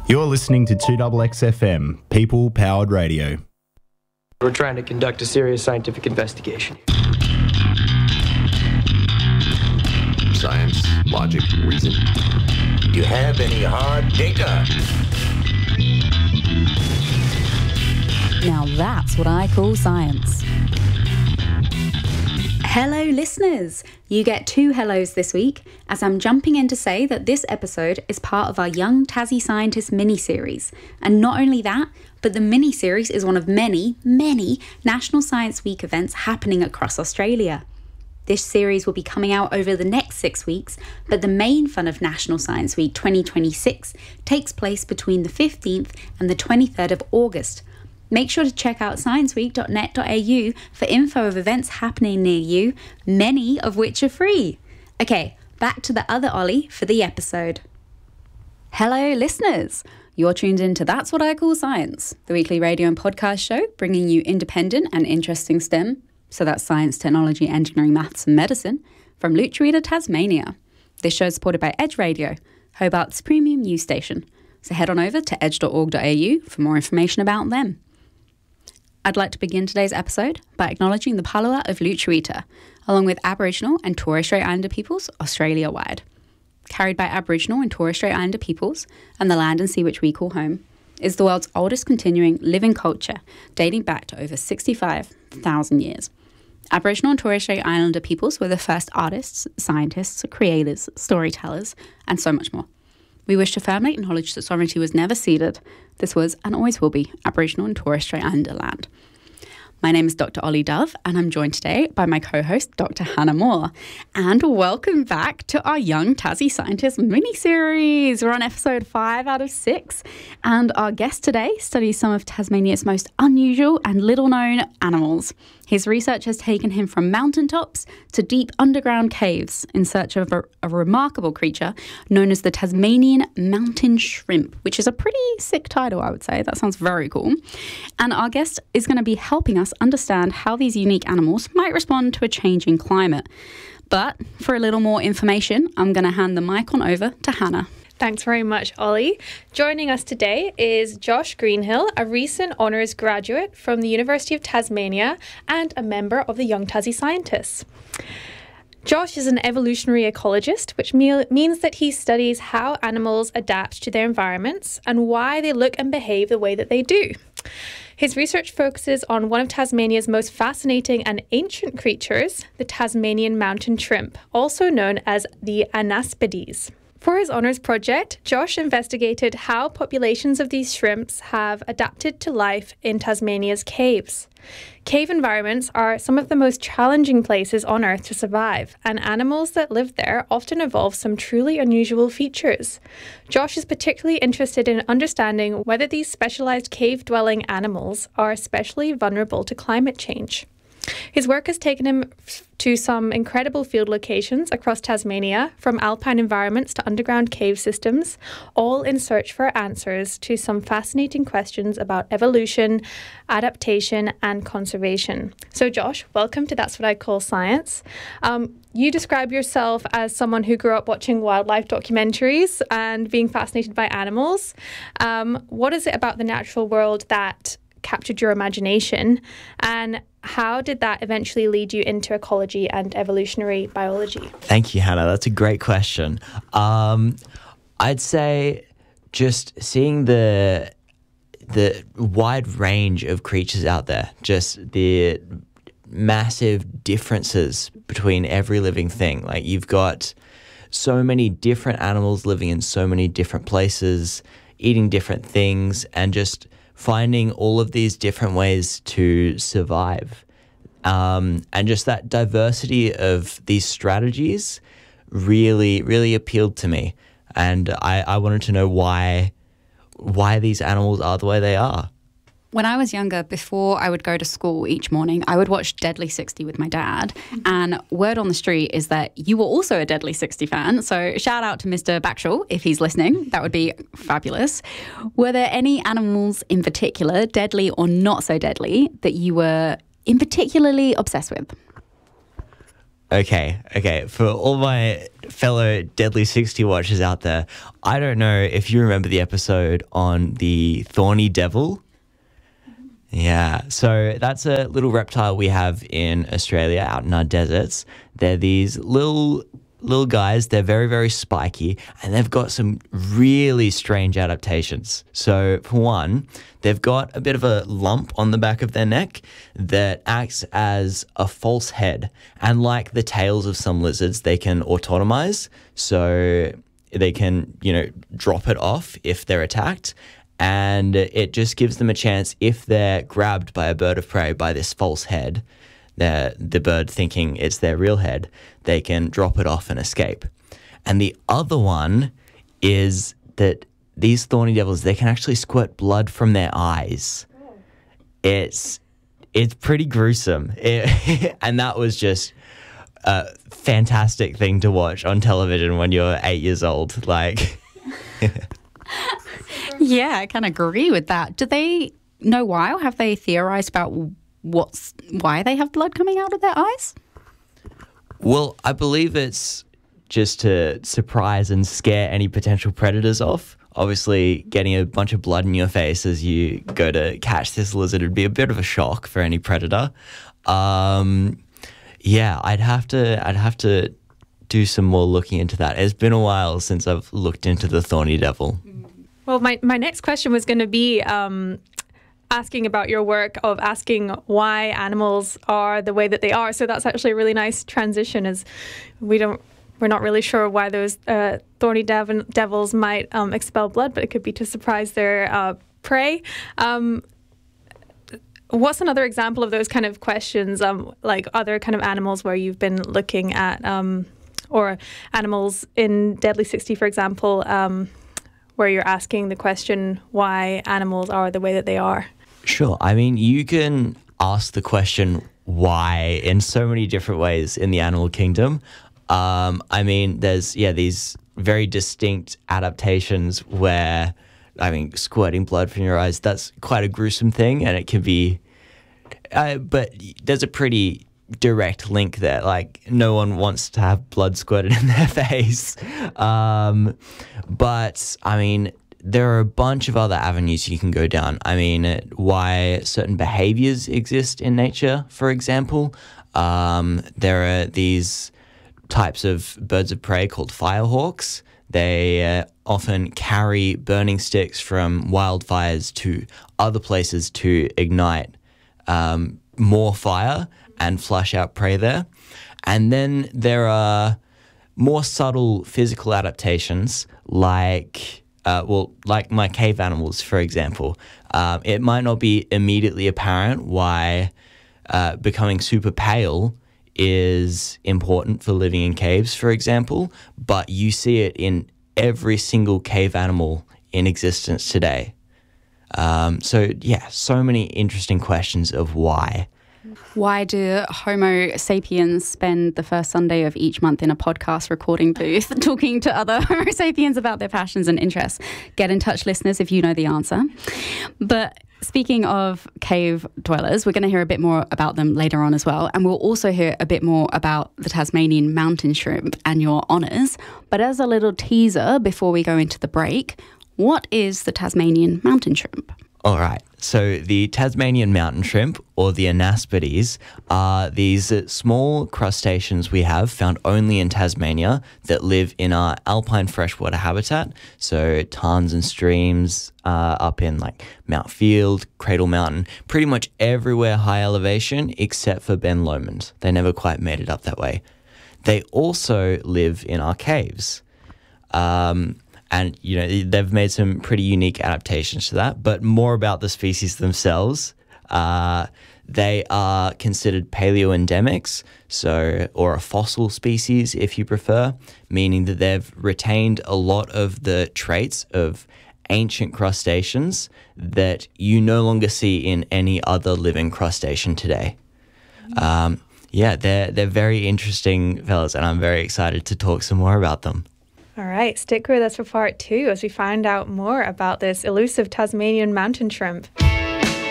You're listening to 2XXFM, People Powered Radio. We're trying to conduct a serious scientific investigation. Science, logic, reason. Do you have any hard data? Now that's what I call science. Hello listeners! You get 2 hellos this week, as I'm jumping in to say that this episode is part of our Young Tassie Scientist mini-series. And not only that, but the mini-series is one of many, many National Science Week events happening across Australia. This series will be coming out over the next 6 weeks, but the main fun of National Science Week 2026 takes place between the 15th and the 23rd of August. Make sure to check out scienceweek.net.au for info of events happening near you, many of which are free. Okay, back to the other Ollie for the episode. Hello listeners! You're tuned in to That's What I Call Science, the weekly radio and podcast show bringing you independent and interesting STEM, so that's science, technology, engineering, maths and medicine, from Lutruwita, Tasmania. This show is supported by Edge Radio, Hobart's premium news station. So head on over to edge.org.au for more information about them. I'd like to begin today's episode by acknowledging the Palawa of Lutruwita, along with Aboriginal and Torres Strait Islander peoples Australia-wide. Carried by Aboriginal and Torres Strait Islander peoples and the land and sea which we call home, is the world's oldest continuing living culture, dating back to over 65,000 years. Aboriginal and Torres Strait Islander peoples were the first artists, scientists, creators, storytellers, and so much more. We wish to firmly acknowledge that sovereignty was never ceded. This was, and always will be, Aboriginal and Torres Strait Islander land. My name is Dr. Ollie Dove, and I'm joined today by my co-host, Dr. Hannah Moore. And welcome back to our Young Tassie Scientist mini-series. We're on episode 5 out of 6, and our guest today studies some of Tasmania's most unusual and little-known animals. His research has taken him from mountaintops to deep underground caves in search of a remarkable creature known as the Tasmanian mountain shrimp, which is a pretty sick title, I would say. That sounds very cool. And our guest is going to be helping us understand how these unique animals might respond to a changing climate. But for a little more information, I'm going to hand the mic on over to Hannah. Thanks very much, Ollie. Joining us today is Josh Greenhill, a recent honours graduate from the University of Tasmania and a member of the Young Tassie Scientists. Josh is an evolutionary ecologist, which means that he studies how animals adapt to their environments and why they look and behave the way that they do. His research focuses on one of Tasmania's most fascinating and ancient creatures, the Tasmanian mountain shrimp, also known as the Anaspides. For his honours project, Josh investigated how populations of these shrimps have adapted to life in Tasmania's caves. Cave environments are some of the most challenging places on Earth to survive, and animals that live there often evolve some truly unusual features. Josh is particularly interested in understanding whether these specialised cave-dwelling animals are especially vulnerable to climate change. His work has taken him to some incredible field locations across Tasmania, from alpine environments to underground cave systems, all in search for answers to some fascinating questions about evolution, adaptation, and conservation. So Josh, welcome to That's What I Call Science. You describe yourself as someone who grew up watching wildlife documentaries and being fascinated by animals. What is it about the natural world that captured your imagination, and how did that eventually lead you into ecology and evolutionary biology? Thank you, Hannah. That's a great question. I'd say just seeing the wide range of creatures out there, just the massive differences between every living thing. Like, you've got so many different animals living in so many different places, eating different things, and just finding all of these different ways to survive. And just that diversity of these strategies really, really appealed to me. And I wanted to know why these animals are the way they are. When I was younger, before I would go to school each morning, I would watch Deadly 60 with my dad. And word on the street is that you were also a Deadly 60 fan. So shout out to Mr. Backshall if he's listening. That would be fabulous. Were there any animals in particular, deadly or not so deadly, that you were in particularly obsessed with? Okay. For all my fellow Deadly 60 watchers out there, I don't know if you remember the episode on the thorny devil. Yeah, so that's a little reptile we have in Australia out in our deserts. They're these little guys. They're very, very spiky, and they've got some really strange adaptations. So for one, they've got a bit of a lump on the back of their neck that acts as a false head. And like the tails of some lizards, they can autotomize. So they can, drop it off if they're attacked. And it just gives them a chance, if they're grabbed by a bird of prey by this false head, the bird thinking it's their real head, they can drop it off and escape. And the other one is that these thorny devils, they can actually squirt blood from their eyes. It's pretty gruesome. And that was just a fantastic thing to watch on television when you're 8 years old. Like... Yeah, I can agree with that. Do they know why, or have they theorized about why they have blood coming out of their eyes? Well, I believe it's just to surprise and scare any potential predators off. Obviously, getting a bunch of blood in your face as you go to catch this lizard would be a bit of a shock for any predator. Yeah, I'd have to do some more looking into that. It's been a while since I've looked into the thorny devil. Well, my next question was going to be asking about your work of asking why animals are the way that they are. So that's actually a really nice transition, as we're not really sure why those thorny devils might expel blood, but it could be to surprise their prey. What's another example of those kind of questions, like other kind of animals where you've been looking at, or animals in Deadly 60, for example, where you're asking the question why animals are the way that they are? Sure. I mean, you can ask the question why in so many different ways in the animal kingdom. I mean, there's, these very distinct adaptations where, squirting blood from your eyes, that's quite a gruesome thing, and it can be, but there's a pretty direct link there. Like, no one wants to have blood squirted in their face. But there are a bunch of other avenues you can go down. Why certain behaviors exist in nature, for example. There are these types of birds of prey called firehawks. They often carry burning sticks from wildfires to other places to ignite more fire and flush out prey there. And then there are more subtle physical adaptations like my cave animals, for example. It might not be immediately apparent why becoming super pale is important for living in caves, for example, but you see it in every single cave animal in existence today. So many interesting questions of why. Why do Homo sapiens spend the first Sunday of each month in a podcast recording booth talking to other Homo sapiens about their passions and interests? Get in touch, listeners, if you know the answer. But speaking of cave dwellers, we're going to hear a bit more about them later on as well. And we'll also hear a bit more about the Tasmanian mountain shrimp and your honours. But as a little teaser before we go into the break, what is the Tasmanian mountain shrimp? All right. So the Tasmanian mountain shrimp, or the Anaspides, are these small crustaceans we have found only in Tasmania that live in our alpine freshwater habitat. So tarns and streams up in like Mount Field, Cradle Mountain, pretty much everywhere high elevation except for Ben Lomond. They never quite made it up that way. They also live in our caves. And, they've made some pretty unique adaptations to that, but more about the species themselves. They are considered paleoendemics, or a fossil species, if you prefer, meaning that they've retained a lot of the traits of ancient crustaceans that you no longer see in any other living crustacean today. They're very interesting fellas, and I'm very excited to talk some more about them. All right, stick with us for part 2 as we find out more about this elusive Tasmanian mountain shrimp.